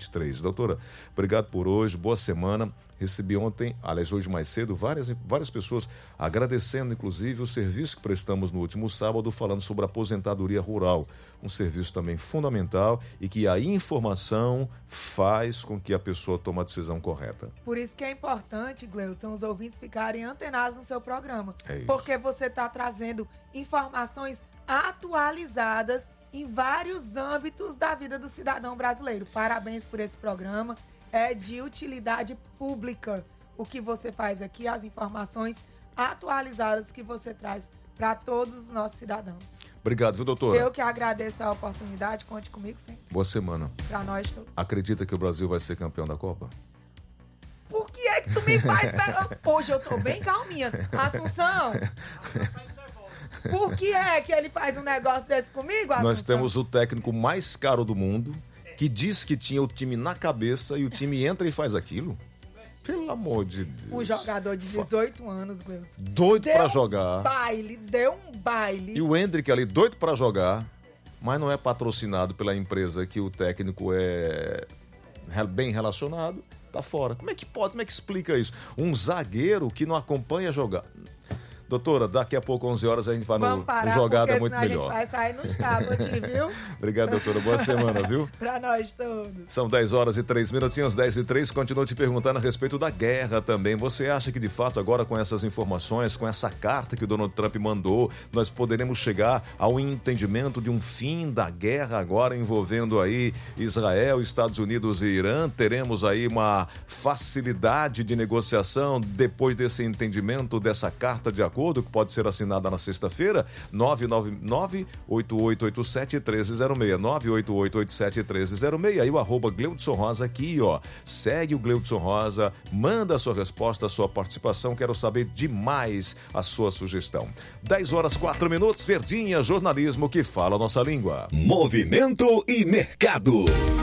23. Doutora, obrigado por hoje, boa semana. Recebi ontem, aliás, hoje mais cedo, várias pessoas agradecendo, inclusive, o serviço que prestamos no último sábado, falando sobre a aposentadoria rural. Um serviço também fundamental e que a informação faz com que a pessoa tome a decisão correta. Por isso que é importante, Gleudson, os ouvintes ficarem antenados no seu programa. É isso. Porque você está trazendo informações atualizadas em vários âmbitos da vida do cidadão brasileiro. Parabéns por esse programa. É de utilidade pública o que você faz aqui, as informações atualizadas que você traz para todos os nossos cidadãos. Obrigado, viu, doutora? Eu que agradeço a oportunidade, conte comigo sempre. Boa semana. Para nós todos. Acredita que o Brasil vai ser campeão da Copa? Por que é que tu me faz... Hoje eu tô bem calminha. Assunção... Por que é que ele faz um negócio desse comigo, Assunção? Nós temos o técnico mais caro do mundo, que diz que tinha o time na cabeça e o time entra e faz aquilo? Pelo amor de Deus. Um jogador de 18 anos, Gleudson. Doido pra jogar. Deu um baile. E o Hendrick ali, doido pra jogar, mas não é patrocinado pela empresa que o técnico é bem relacionado, tá fora. Como é que pode? Como é que explica isso? Um zagueiro que não acompanha jogar... Doutora, daqui a pouco, 11 horas, a gente vai no Jogada Muito Melhor. A gente vai sair no estábulo aqui, viu? Obrigado, doutora. Boa semana, viu? Pra nós todos. São 10 horas e 3 minutinhos, 10 e 3. Continuo te perguntando a respeito da guerra também. Você acha que, de fato, agora com essas informações, com essa carta que o Donald Trump mandou, nós poderemos chegar ao entendimento de um fim da guerra agora envolvendo aí Israel, Estados Unidos e Irã? Teremos aí uma facilidade de negociação depois desse entendimento, dessa carta de acordo que pode ser assinada na sexta-feira? 999-8887-1306, 98887-1306. Aí o @Gleudson Rosa aqui, ó. Segue o Gleudson Rosa, manda a sua resposta, a sua participação. Quero saber demais a sua sugestão. 10 horas 4 minutos, Verdinha, jornalismo que fala a nossa língua. Movimento e mercado.